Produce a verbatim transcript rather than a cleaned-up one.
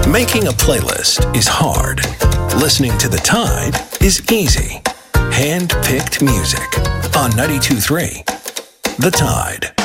Making a playlist is hard. Listening to The Tide is easy. Hand-picked music on ninety-two point three The Tide.